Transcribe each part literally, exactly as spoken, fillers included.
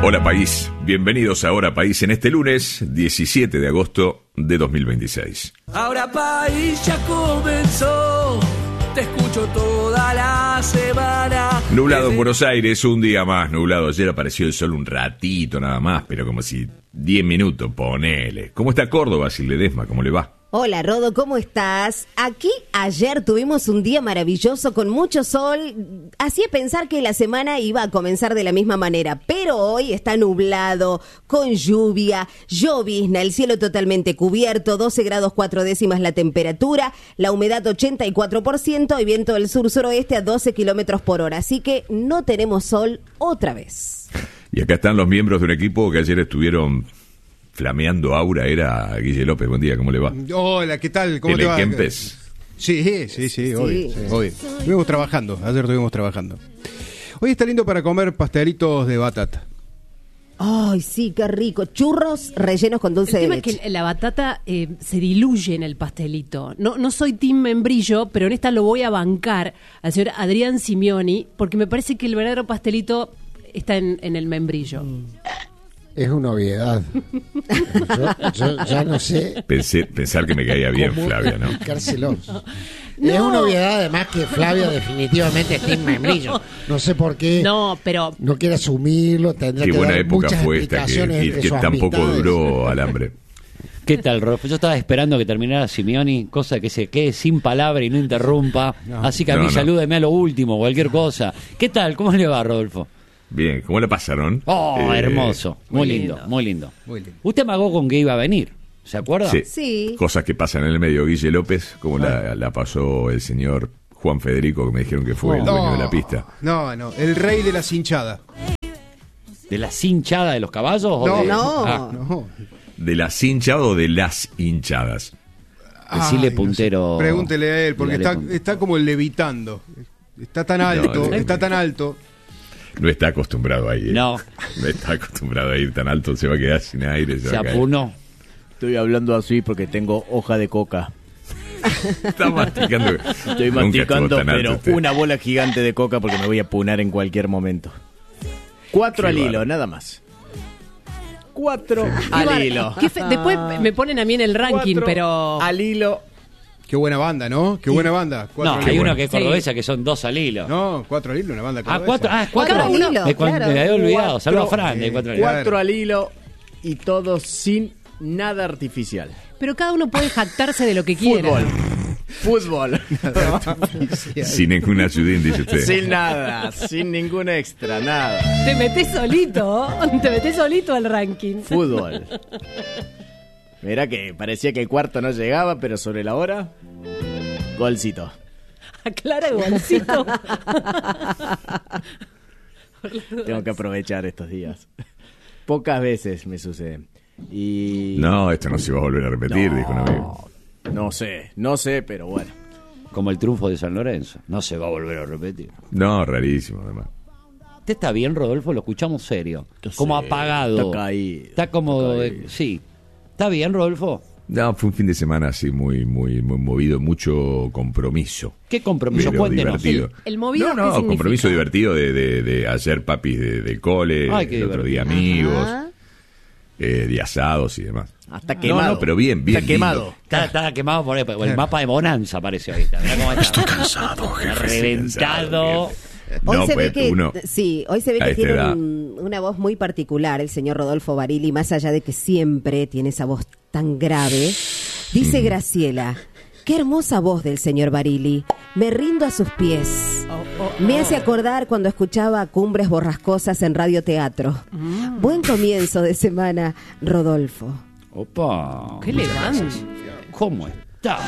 Hola país, bienvenidos a Ahora País en este lunes diecisiete de agosto de dos mil veintiséis. Ahora País ya comenzó, te escucho toda la semana. Nublado en Buenos Aires, un día más nublado. Ayer apareció el sol un ratito nada más, pero como si diez minutos, ponele. ¿Cómo está Córdoba, Silvia Ledesma? ¿Cómo le va? Hola Rodo, ¿cómo estás? Aquí ayer tuvimos un día maravilloso con mucho sol. Hacía pensar que la semana iba a comenzar de la misma manera, pero hoy está nublado, con lluvia, llovizna, el cielo totalmente cubierto, doce grados cuatro décimas la temperatura, la humedad ochenta y cuatro por ciento y viento del sur-suroeste a doce kilómetros por hora. Así que no tenemos sol otra vez. Y acá están los miembros de un equipo que ayer estuvieron flameando aura. Era Guille López. Buen día, ¿cómo le va? Hola, ¿qué tal? ¿Cómo El te va? Kempes. Sí, sí, sí, sí, obvio, sí, obvio. Estuvimos trabajando, ayer estuvimos trabajando. Hoy está lindo para comer pastelitos de batata. Ay, sí, qué rico. Churros rellenos con dulce el tema de leche. Es que la batata eh, se diluye en el pastelito. No, no soy team membrillo, pero en esta lo voy a bancar al señor Adrián Simioni, porque me parece que el verdadero pastelito está en, en el membrillo. Mm. Es una obviedad. Yo, yo ya no sé. Pensé, pensar que me caía bien Flavia, ¿no? Explicárselo. No. Es una obviedad, además, que Flavia definitivamente es team membrillo. No sé por qué. No, pero no quiere asumirlo. Tendrá Qué que buena dar época muchas fue esta, que, explicaciones que, que sus tampoco amistades. duró alambre. ¿Qué tal, Rolfo? Yo estaba esperando que terminara Simioni, cosa que se quede sin palabra y no interrumpa. No. Así que a No, mí no. salúdeme a lo último, cualquier cosa. ¿Qué tal? ¿Cómo le va, Rodolfo? Bien, ¿cómo le pasaron? Oh, Eh, hermoso. Muy, muy lindo, lindo. muy lindo. Muy lindo. Usted amagó con que iba a venir, ¿se acuerda? Sí. Sí. Cosas que pasan en el medio. Guille López, como la, la pasó el señor Juan Federico, que me dijeron que fue el No. dueño de la pista. No, no, el rey de la cinchada. ¿De la cinchada de los caballos? o No, de- no. Ah, No. ¿De las hinchadas o de las hinchadas? Decile Ay, no puntero. sé. Pregúntele a él, porque Dígale está, puntero. está como levitando. Está tan alto, no. está tan alto. No está acostumbrado a ir. No. No está acostumbrado a ir tan alto, se va a quedar sin aire. Se, Se va a caer. apunó. Estoy hablando así porque tengo hoja de coca. Está masticando. Estoy Nunca masticando, estuvo tan alto pero usted. una bola gigante de coca porque me voy a punar en cualquier momento. Cuatro Qué al hilo, bárbaro. nada más. Cuatro Qué al bar- hilo. qué fe- Después me ponen a mí en el ranking, Cuatro pero al hilo. Qué buena banda, ¿no? Qué buena banda. Cuatro No, al hay hilo. una bueno. que es Sí. cordobesa que son dos al hilo. No, cuatro al hilo, una banda Ah, cordobesa. cuatro. Ah, es cuatro. Cuatro al hilo, Me, cuan- claro. me había olvidado. Saludos a Cuatro, Fran de eh, cuatro al hilo. Cuatro al hilo y todo sin nada artificial. pero cada uno puede jactarse de lo que quiera. Fútbol. Fútbol. Sin ninguna ayudín, dice usted. Sin nada, sin ningún extra, nada. Te metés solito, te metés solito al ranking. Fútbol. Mirá que parecía que el cuarto no llegaba, pero sobre la hora, golcito. Aclara el bolsito. Tengo que aprovechar estos días. Pocas veces me sucede. Y No, esto no se va a volver a repetir, dijo un amigo. no sé, no sé, pero bueno. Como el triunfo de San Lorenzo. No se va a volver a repetir. No, rarísimo, además. ¿Usted está bien, Rodolfo? Lo escuchamos serio. Yo Como sé, apagado. está caído, Está como... está eh, caído. sí. ¿Está bien, Rodolfo? No, fue un fin de semana así muy, muy, muy movido, mucho compromiso. ¿Qué compromiso? Pero Cuéntenos. divertido. El, el movido, No, ¿qué no, significa? compromiso divertido de, de, de ayer papis de, del cole, Ay, qué el otro día divertido. amigos, Ajá. eh, de asados y demás. Hasta No, quemado. no, pero bien, bien Está quemado. lindo. Está, está quemado por el, el mapa de Bonanza, parece ahorita. Mirá cómo está. Estoy cansado, jefe. Reventado. Hoy No, se pues ve que, uno sí, hoy se ve a que esta tiene edad. un- una voz muy particular el señor Rodolfo Barili, más allá de que siempre tiene esa voz tan grave. Dice Graciela, qué hermosa voz del señor Barili, me rindo a sus pies. Oh, oh, Me oh. hace acordar cuando escuchaba Cumbres Borrascosas en Radio Teatro. Buen comienzo de semana, Rodolfo. Opa. ¿Qué le dan? ¿Cómo está?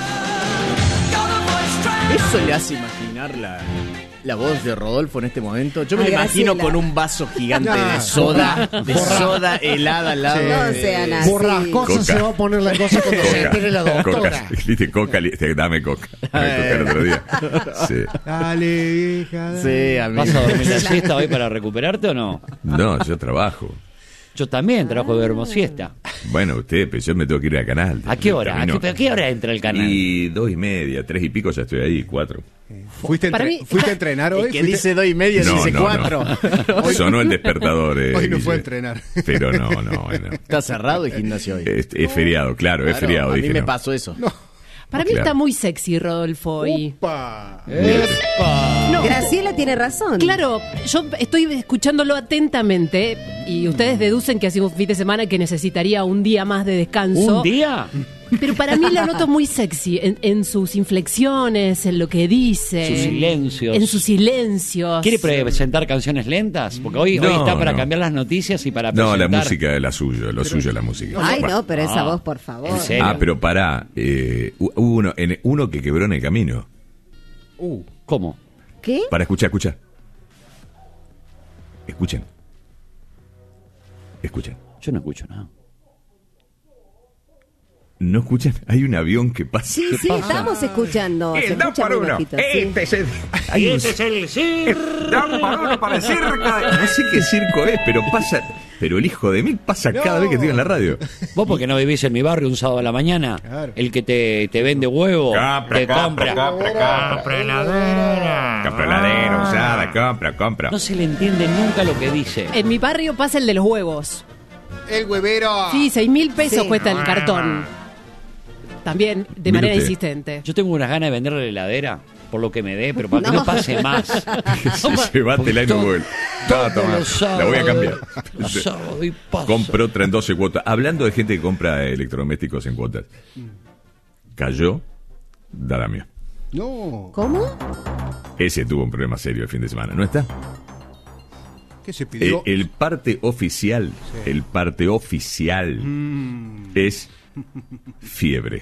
¿Eso le hace imaginar la, la voz de Rodolfo en este momento? Yo me Ay, lo imagino Graciela. con un vaso gigante No. de soda, de Borra- soda helada al lado. Sí. No de- sean así. Borrascosa Coca. se va a poner la cosa cuando se entere la Coca, doctora. viste, coca, li- te- dame coca. Dame coca el otro día. Sí. Dale, vieja. dale. Sí, amigo. ¿Vas a dormir la siesta hoy para recuperarte o no? No, yo trabajo. Yo también trabajo de duermo siesta. Bueno, usted, pero yo me tengo que ir al canal. ¿A qué hora? ¿A qué, ¿A qué hora entra el canal? Y dos y media, tres y pico ya estoy ahí, cuatro. ¿Fuiste, entre- mí- ¿fuiste a entrenar hoy? El que ¿Fuiste- dice dos y media No, dice no, cuatro. no. Sonó el despertador. eh, Hoy no Guille. fue a entrenar. Pero no, no, bueno. Está cerrado el gimnasio hoy. Es, es feriado, claro, es Claro, feriado. a mí dije, me no. pasó eso. Para mí Claro. está muy sexy Rodolfo y... Upa. No, Graciela tiene razón. claro, yo estoy escuchándolo atentamente y ustedes deducen que ha sido un fin de semana que necesitaría un día más de descanso. ¿Un día? Pero para mí lo noto muy sexy en, en sus inflexiones, en lo que dice. Sus silencios. En sus silencios. ¿Quiere presentar canciones lentas? Porque hoy, hoy No, está para no. cambiar las noticias y para No, presentar... la música es la suya, lo suyo es la música. Ay, Pa- no, pero esa Ah, voz, por favor. ¿en serio? Ah, pero pará, eh, hu- hubo uno, en, uno que quebró en el camino. Uh, ¿Cómo? ¿Qué? Para escuchar, escucha. Escuchen. Escuchen. Yo no escucho nada. ¿No escuchan? Hay un avión que pasa. Sí, sí, estamos escuchando. Se El dos escucha por muy uno. bajito, sí. Este es el. Hay un- es el circo. dos por uno para el circo. No sé qué circo es, pero pasa. Pero el hijo de mil pasa cada vez que estoy en la radio. Vos porque no vivís en mi barrio un sábado a la mañana, Claro. el que te, te vende huevo, Compra, te compra, compra. compra, compra heladera. Compra heladera usada, compra, compra. No se le entiende nunca lo que dice. En mi barrio pasa el de los huevos. El huevero. Sí, seis mil pesos Sí. cuesta el cartón. También de Mire manera usted. insistente. Yo tengo unas ganas de venderle la heladera por lo que me dé, pero para que no No. pase más. Se llévatela y no vuelve. Ah, toma, los la voy a cambiar. sábados, sábado y paso. Compra otra en doce cuotas. Hablando de gente que compra electrodomésticos en cuotas. Cayó Daramio. No. ¿Cómo? Ese tuvo un problema serio el fin de semana. ¿No está? ¿Qué se Eh, pidió? el parte oficial, el parte oficial es fiebre.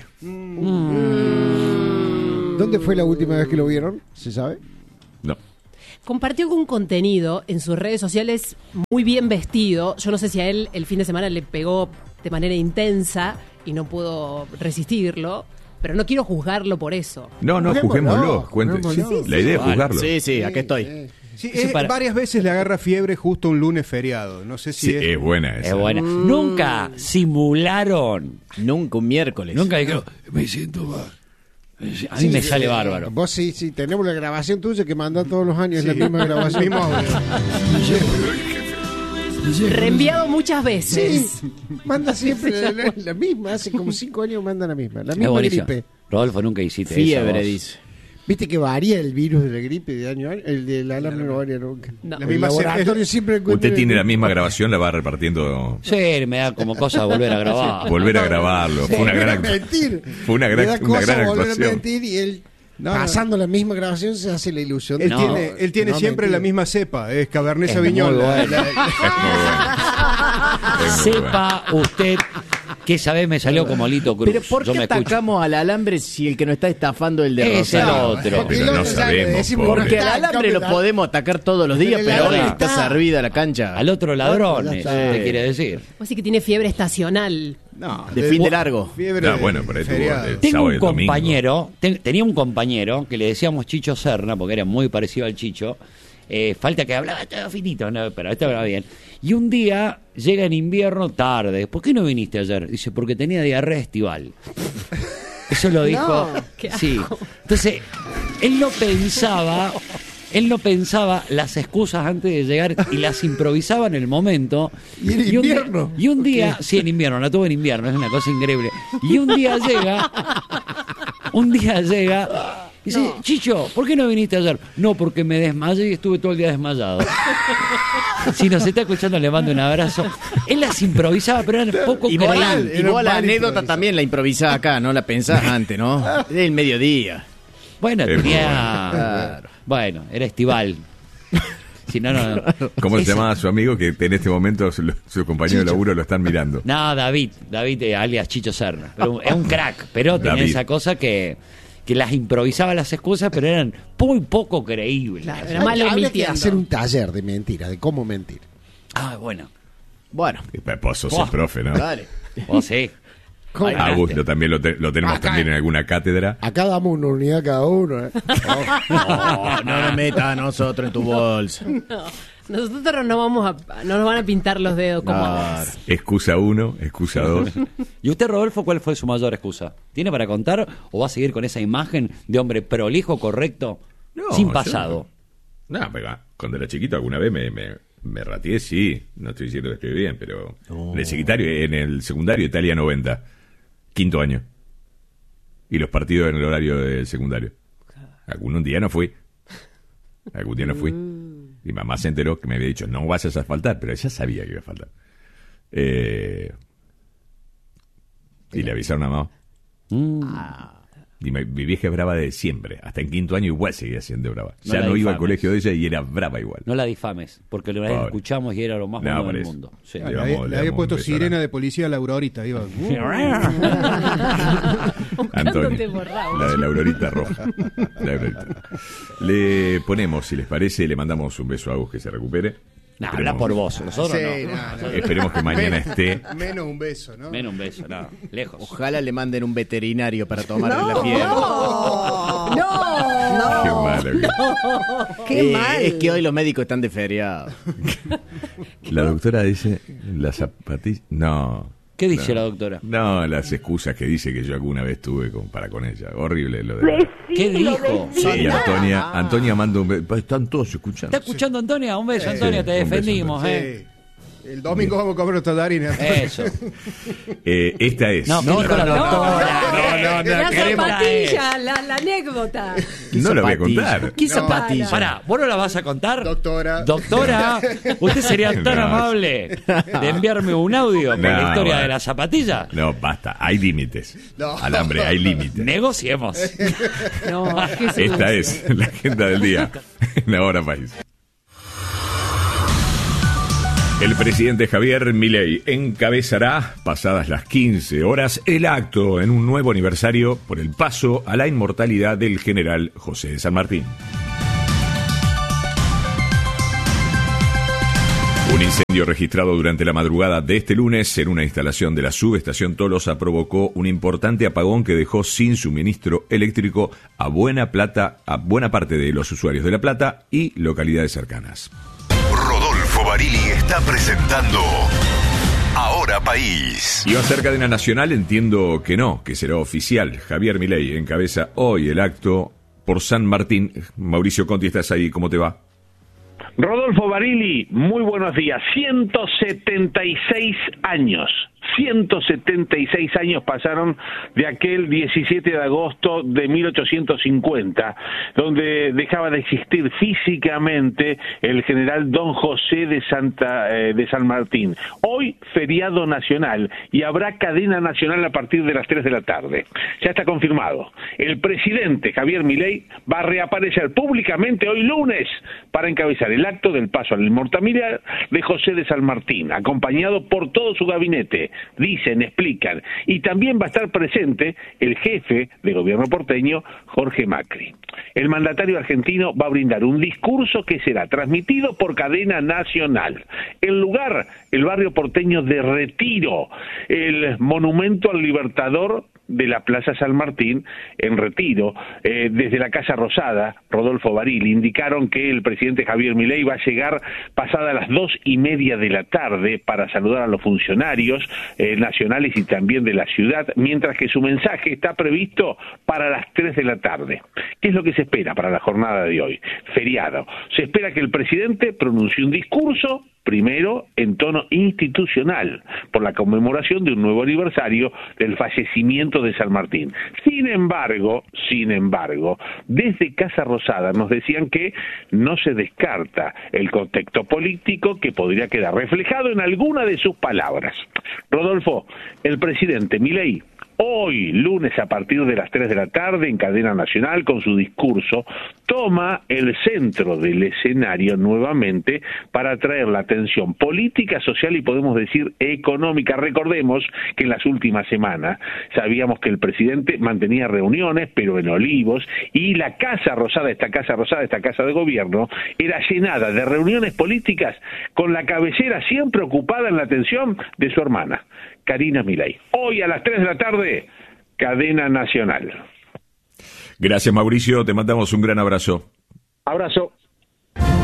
¿Dónde fue la última vez que lo vieron? ¿Se sabe? No. Compartió algún contenido en sus redes sociales muy bien vestido. Yo no sé si a él el fin de semana le pegó de manera intensa y no pudo resistirlo, pero no quiero juzgarlo por eso. No, no, Juzguémoslo, juzguémoslo. Cuente. juzguémoslo. Sí, la idea es Vale. juzgarlo. Sí, sí, acá estoy. Sí, Ese eh, para- varias veces le agarra fiebre justo un lunes feriado. No sé si Sí, es... es buena esa. Es buena. Nunca simularon. Nunca un miércoles. Nunca dijeron, me siento mal. A mí me Sí, sale eh, bárbaro. Vos sí, sí, tenemos la grabación tuya que mandás todos los años, Sí. la misma grabación. Mismo audio. Reenviado muchas veces. Sí, manda siempre la, la- la misma, hace como cinco años manda la misma, la Es misma buenísimo. gripe. Rodolfo, nunca hiciste esa Fiebre, voz. dice. Viste que varía el virus de la gripe de año a año, el del alambre no varía nunca. No. El La misma laboratorio ce- siempre encuentra Usted el- tiene la misma grabación, la va repartiendo. Sí, me da como cosa volver a grabar. Volver a grabarlo. Fue una Volver gran a mentir. Fue una Le gran, da una cosa gran volver a actuación. mentir y él, No, no. pasando la misma grabación, se hace la ilusión. Él No, tiene, él tiene no siempre mentir. la misma cepa, es Cabernet Es Sauvignon. muy la- bueno. la- Es muy bueno. Es muy bueno. Sepa usted que esa vez me salió como Lito Cruz. Pero ¿por Yo qué me escucho. atacamos al alambre si el que nos está estafando es el de Es el Rosario? otro. Porque Pero el no otro ya sabemos, le decimos, pobre. Porque al está, alambre lo está. podemos atacar todos los días, Pero el pero hoy alambre está está. servida la cancha. Al otro ladrón, Ya eh, está. te quiere decir. Así que tiene fiebre estacional. No, De fin de largo. Fiebre Ah, bueno, por ahí tuvo feriado. el Tengo sábado y un el domingo. compañero, ten- tenía un compañero que le decíamos Chicho Serna, porque era muy parecido al Chicho. Eh, falta que hablaba todo finito, no, pero esto hablaba bien. Y un día llega en invierno tarde. ¿Por qué no viniste ayer? Dice, porque tenía diarrea estival. Eso lo dijo. No, qué Sí. Entonces, él no pensaba, él no pensaba las excusas antes de llegar y las improvisaba en el momento. ¿Y en un día- invierno? Y un día, sí, en invierno, la tuvo en invierno, es una cosa increíble. Y un día llega, un día llega. Y dice, Chicho, ¿por qué no viniste ayer? No, porque me desmayé y estuve todo el día desmayado. Si nos está escuchando, le mando un abrazo. Él las improvisaba, pero eran poco Y vos, la, creíbles. y vos la mal anécdota improvisado. también la improvisás acá, ¿no? La pensás antes, ¿no? Es el mediodía. Bueno, Es muy tenía... Claro. Bueno, era estival. Si no, no... ¿Cómo se Ese- llamaba su amigo que en este momento su, su compañero de laburo lo están mirando? No, David. David, eh, alias Chicho Serna. Pero es un crack, pero tenía David. esa cosa que... que las improvisaba las excusas, pero eran muy poco creíbles. Claro, era malo Habría que mintiendo. hacer un taller de mentira, de cómo mentir. Ah, bueno. Bueno, Vos sos Buah. el profe, ¿no? dale. Vos sí. Agus, lo, también lo, te, lo tenemos Acá. también en alguna cátedra. Acá damos una unidad cada uno. ¿eh? No, no nos metas a nosotros en tu bolsa. No, nosotros no vamos a, no nos van a pintar los dedos como a Claro. vos. Excusa uno, excusa dos. ¿Y usted, Rodolfo, cuál fue su mayor excusa? ¿Tiene para contar o va a seguir con esa imagen de hombre prolijo, correcto, No, sin yo pasado? No, no, pero cuando era chiquito alguna vez me, me, me rateé, sí. No estoy diciendo que estoy bien, pero en el secundario, en el secundario Italia noventa, quinto año. Y los partidos en el horario del secundario. Algún día no fui. Algún día no fui. Mi mamá se enteró que me había dicho, no vayas a faltar, pero ella sabía que iba a faltar. Eh, y le avisaron a mamá. Mm. Y mi, mi vieja es brava de siempre. Hasta en quinto año igual seguía siendo brava. No Ya la no iba al difames. colegio de ella y era brava igual. No la difames, porque lo Pobre. escuchamos y era lo más No, bueno por del eso. mundo. Sí. Le Le, vamos- había- le le había damos puesto un beso a sirena la- de policía a la Aurorita. Iba. Antonio, Buscándote por Raúl. la de la aurorita roja. La aurorita. Le ponemos, si les parece, le mandamos un beso a Agus que se recupere. No, Esperemos- habla por vos, nosotros Sí, no. no, no. Esperemos que mañana esté. Menos un beso, ¿no? Menos un beso, no, lejos. Ojalá le manden un veterinario para tomarle la piel. No, no, Qué malo. qué Eh, mal. Es que hoy los médicos están de feriado. La doctora dice, la zapatilla... No. ¿Qué dice No. la doctora? No, las excusas que dice que yo alguna vez tuve con, para con ella. Horrible lo de... ¿Qué dijo? Sí, y Antonia, Antonia manda un beso. Están todos escuchando. ¿Está escuchando, Antonia? Un beso, Antonia, Sí, te un beso, defendimos, Antonia. ¿eh? Sí. El domingo vamos a comer los tallarines. Eso. Eh, esta es... No, No, ¿qué dijo la no, no, doctora? no, no, La queremos- zapatilla, la, la anécdota. No la voy a zapatilla? contar. ¿Qué No. zapatilla? Pará, ¿vos no la vas a contar? Doctora. Doctora, ¿usted sería tan No. amable de enviarme un audio con No, la historia bueno. de la zapatilla? No, basta. Hay límites. No. Alambre, hay límites. Negociemos. No, qué Esta sucio. es la agenda del día en Ahora País. El presidente Javier Milei encabezará, pasadas las quince horas, el acto en un nuevo aniversario por el paso a la inmortalidad del general José de San Martín. Un incendio registrado durante la madrugada de este lunes en una instalación de la subestación Tolosa provocó un importante apagón que dejó sin suministro eléctrico a buena plata, a buena parte de los usuarios de La Plata y localidades cercanas. Rodolfo Barili está presentando Ahora País. Y va a ser cadena nacional, entiendo que no, que será oficial. Javier Milei encabeza hoy el acto por San Martín. Mauricio Conti, ¿estás ahí? ¿Cómo te va? Rodolfo Barili, muy buenos días. ciento setenta y seis años. ciento setenta y seis años pasaron de aquel diecisiete de agosto de mil ochocientos cincuenta, donde dejaba de existir físicamente el general Don José de Santa eh, de San Martín. Hoy feriado nacional y habrá cadena nacional a partir de las tres de la tarde. Ya está confirmado. El presidente Javier Milei va a reaparecer públicamente hoy lunes para encabezar el acto del paso a la inmortalidad de José de San Martín, acompañado por todo su gabinete. Dicen, explican, y también va a estar presente el jefe de gobierno porteño, Jorge Macri. El mandatario argentino va a brindar un discurso que será transmitido por cadena nacional. El lugar, el barrio porteño de Retiro, el monumento al Libertador de la Plaza San Martín en Retiro. Eh, desde la Casa Rosada, Rodolfo Barili, indicaron que el presidente Javier Milei va a llegar pasada las dos y media de la tarde para saludar a los funcionarios eh, nacionales y también de la ciudad, mientras que su mensaje está previsto para las tres de la tarde. ¿Qué es lo que se espera para la jornada de hoy? Feriado. Se espera que el presidente pronuncie un discurso, primero en tono institucional, por la conmemoración de un nuevo aniversario del fallecimiento de San Martín. Sin embargo, sin embargo, desde Casa Rosada nos decían que no se descarta el contexto político que podría quedar reflejado en alguna de sus palabras. Rodolfo, el presidente Milei hoy, lunes, a partir de las tres de la tarde, en cadena nacional, con su discurso, toma el centro del escenario nuevamente para atraer la atención política, social y podemos decir económica. Recordemos que en las últimas semanas sabíamos que el presidente mantenía reuniones, pero en Olivos, y la Casa Rosada, esta Casa Rosada, esta Casa de Gobierno, era llenada de reuniones políticas con la cabecera siempre ocupada en la atención de su hermana, Karina Milei. Hoy a las tres de la tarde, cadena nacional. Gracias, Mauricio, te mandamos un gran abrazo. Abrazo.